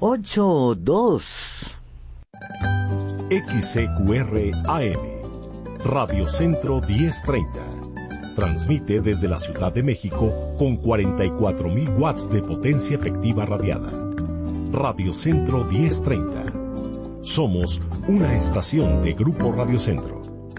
8:02. XCQR AM, Radio Centro 1030. Transmite desde la Ciudad de México con 44,000 watts de potencia efectiva radiada. Radio Centro 1030. Somos una estación de Grupo Radio Centro.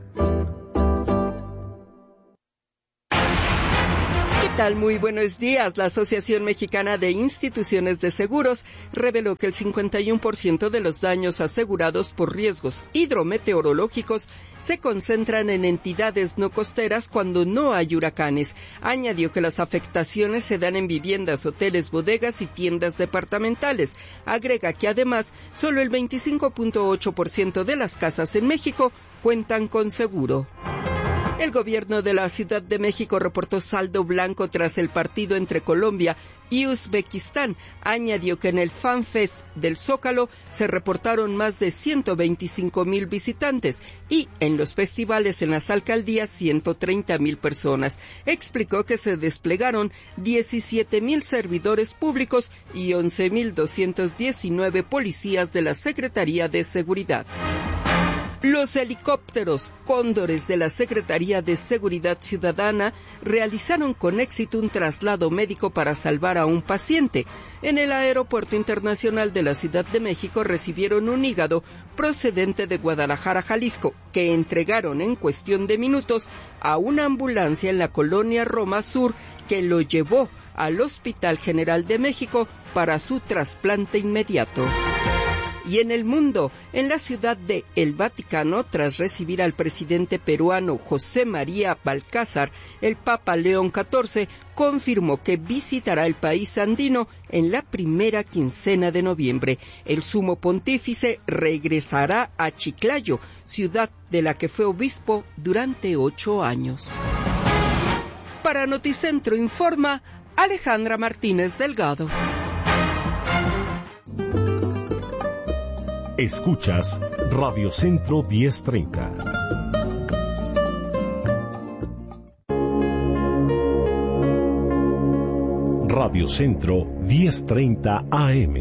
Muy buenos días. La Asociación Mexicana de Instituciones de Seguros reveló que el 51% de los daños asegurados por riesgos hidrometeorológicos se concentran en entidades no costeras cuando no hay huracanes. Añadió que las afectaciones se dan en viviendas, hoteles, bodegas y tiendas departamentales. Agrega que además solo el 25.8% de las casas en México cuentan con seguro. El gobierno de la Ciudad de México reportó saldo blanco tras el partido entre Colombia y Uzbekistán. Añadió que en el Fan Fest del Zócalo se reportaron más de 125,000 visitantes y en los festivales en las alcaldías 130,000 personas. Explicó que se desplegaron 17,000 servidores públicos y 11,219 policías de la Secretaría de Seguridad. Los helicópteros Cóndores de la Secretaría de Seguridad Ciudadana realizaron con éxito un traslado médico para salvar a un paciente. En el Aeropuerto Internacional de la Ciudad de México recibieron un hígado procedente de Guadalajara, Jalisco, que entregaron en cuestión de minutos a una ambulancia en la colonia Roma Sur, que lo llevó al Hospital General de México para su trasplante inmediato. Y en el mundo, en la ciudad de El Vaticano, tras recibir al presidente peruano José María Balcázar, el Papa León XIV confirmó que visitará el país andino en la primera quincena de noviembre. El sumo pontífice regresará a Chiclayo, ciudad de la que fue obispo durante 8 años. Para Noticentro informa Alejandra Martínez Delgado. Escuchas Radio Centro 1030. Radio Centro 1030 AM.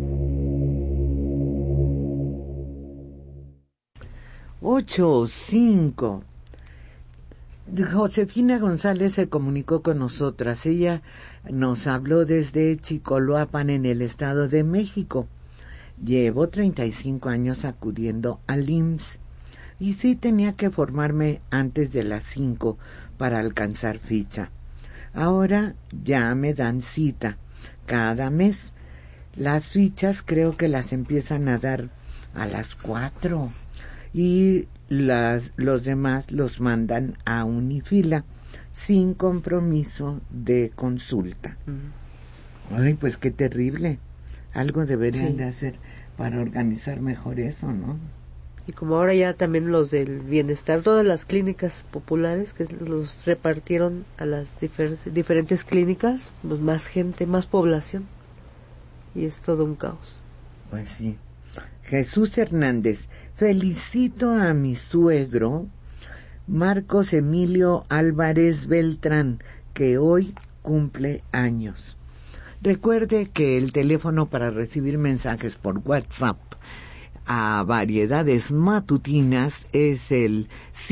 8:05. Josefina González se comunicó con nosotras. Ella nos habló desde Chicoloapan, en el Estado de México. Llevo 35 años acudiendo al IMSS y sí tenía que formarme antes de las 5 para alcanzar ficha. Ahora ya me dan cita cada mes. Las fichas creo que las empiezan a dar a las 4 y los demás los mandan a Unifila sin compromiso de consulta. Ay, pues qué terrible. Algo deberían de hacer para organizar mejor eso, ¿no? Y como ahora ya también los del bienestar, todas las clínicas populares que los repartieron a las diferentes clínicas, pues más gente, más población, y es todo un caos. Pues sí. Jesús Hernández, felicito a mi suegro, Marcos Emilio Álvarez Beltrán, que hoy cumple años. Recuerde que el teléfono para recibir mensajes por WhatsApp a Variedades Matutinas es el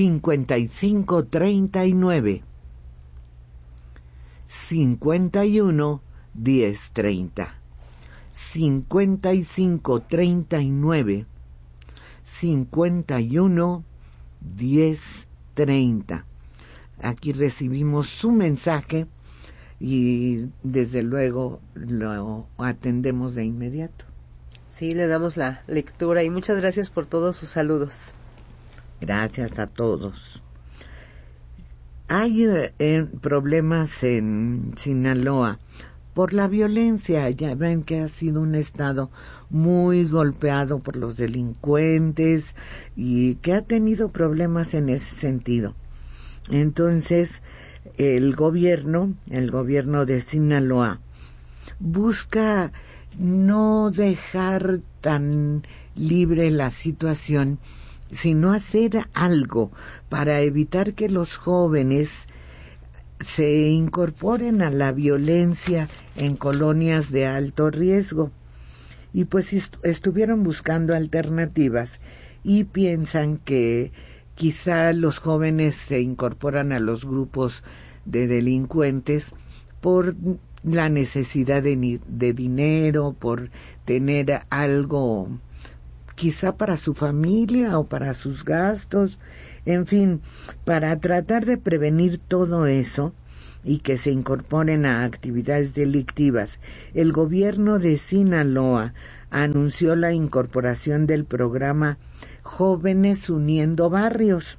5539 51 1030. 5539 51 1030. Aquí recibimos su mensaje y desde luego lo atendemos de inmediato. Sí, le damos la lectura y muchas gracias por todos sus saludos. Gracias a todos. Hay problemas en Sinaloa por la violencia. Ya ven que ha sido un estado muy golpeado por los delincuentes y que ha tenido problemas en ese sentido. Entonces, el gobierno de Sinaloa busca no dejar tan libre la situación, sino hacer algo para evitar que los jóvenes se incorporen a la violencia en colonias de alto riesgo. y pues estuvieron buscando alternativas y piensan que quizá los jóvenes se incorporan a los grupos de delincuentes por la necesidad de dinero, por tener algo quizá para su familia o para sus gastos, en fin, para tratar de prevenir todo eso y que se incorporen a actividades delictivas. El gobierno de Sinaloa anunció la incorporación del programa Jóvenes Uniendo Barrios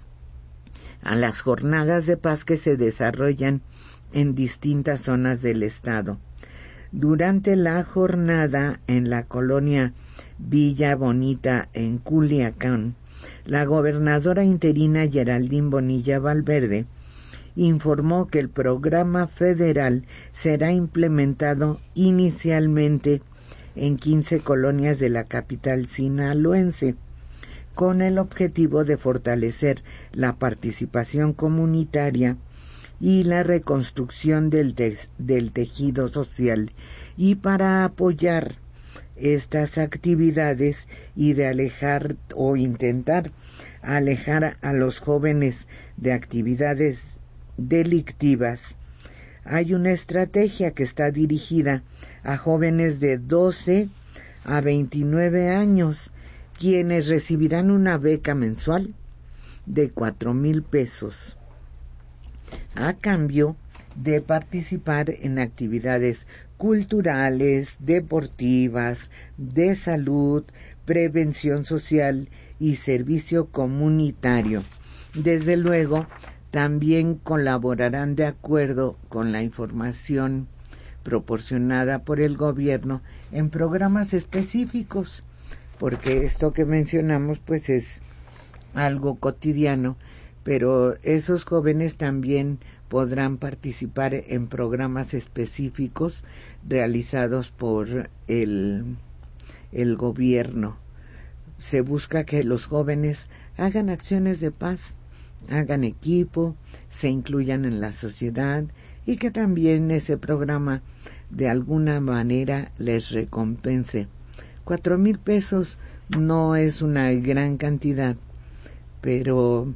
a las jornadas de paz que se desarrollan en distintas zonas del estado. Durante la jornada en la colonia Villa Bonita en Culiacán, la gobernadora interina Geraldine Bonilla Valverde informó que el programa federal será implementado inicialmente en 15 colonias de la capital sinaloense, con el objetivo de fortalecer la participación comunitaria y la reconstrucción del tejido social, y para apoyar estas actividades y de alejar o intentar alejar a los jóvenes de actividades delictivas, hay una estrategia que está dirigida a jóvenes de 12 a 29 años, quienes recibirán una beca mensual de 4,000 pesos a cambio de participar en actividades culturales, deportivas, de salud, prevención social y servicio comunitario. Desde luego, también colaborarán de acuerdo con la información proporcionada por el gobierno en programas específicos, porque esto que mencionamos pues es algo cotidiano, pero esos jóvenes también podrán participar en programas específicos realizados por el gobierno. Se busca que los jóvenes hagan acciones de paz, hagan equipo, se incluyan en la sociedad y que también ese programa de alguna manera les recompense. 4,000 pesos no es una gran cantidad, pero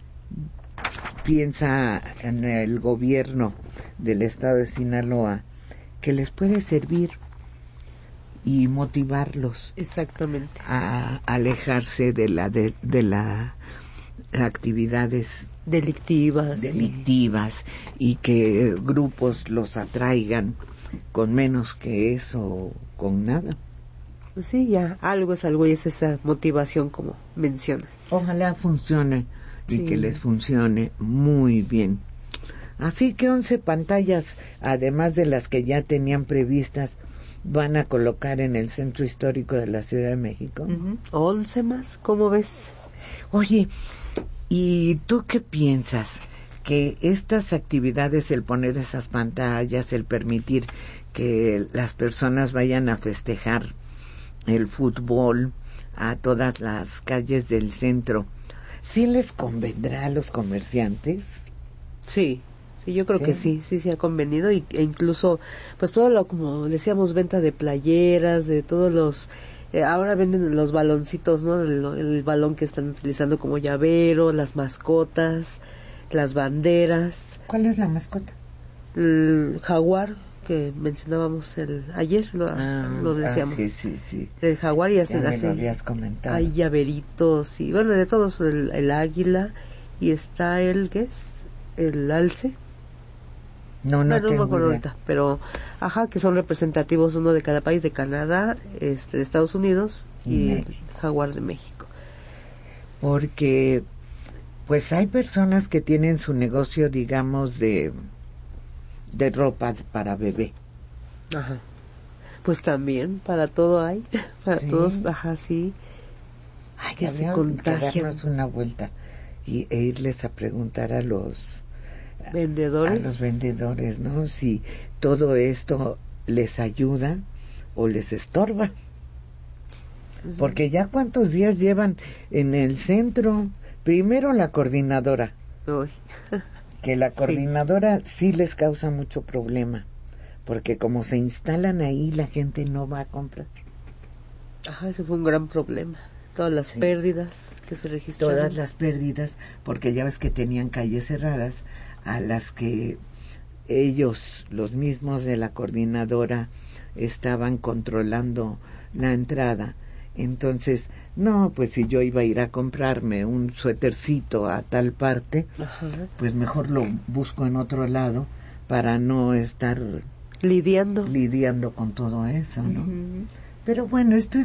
piensa en el gobierno del estado de Sinaloa que les puede servir y motivarlos exactamente a alejarse de las actividades delictivas y que grupos los atraigan con menos que eso, con nada. Pues sí, ya algo es algo y es esa motivación como mencionas. Ojalá funcione y que les funcione muy bien. Así que 11 pantallas, además de las que ya tenían previstas, van a colocar en el Centro Histórico de la Ciudad de México. 11 más, ¿cómo ves? Oye, ¿y tú qué piensas? Que estas actividades, el poner esas pantallas, el permitir que las personas vayan a festejar el fútbol a todas las calles del centro, ¿sí les convendrá a los comerciantes? Sí, yo creo que sí ha convenido e incluso, pues todo lo, como decíamos, venta de playeras, de todos los, ahora venden los baloncitos, ¿no? El balón que están utilizando como llavero, las mascotas, las banderas. ¿Cuál es la mascota? El jaguar que mencionábamos ayer, lo decíamos. Sí. El jaguar y hacen así. Ya me lo habías comentado. Hay llaveritos y bueno, de todos, el águila y está ¿qué es? El alce. No me acuerdo ahorita, pero que son representativos, uno de cada país, de Canadá, de Estados Unidos y el jaguar de México. Porque pues hay personas que tienen su negocio, digamos, de ropa para bebé. Pues también para todo hay, para todos, sí. Ay, que se contagian. Que darnos una vuelta e irles a preguntar a los vendedores, ¿no? Si todo esto les ayuda o les estorba. Porque ya cuántos días llevan en el centro. Primero la coordinadora. Que la coordinadora sí les causa mucho problema. Porque como se instalan ahí, la gente no va a comprar. Ajá, ese fue un gran problema. Todas las pérdidas que se registraron. Todas las pérdidas, porque ya ves que tenían calles cerradas a las que ellos, los mismos de la coordinadora, estaban controlando la entrada. Entonces, no, pues si yo iba a ir a comprarme un suétercito a tal parte, ajá, pues mejor lo busco en otro lado para no estar lidiando con todo eso, ¿no? Uh-huh. Pero bueno, esto es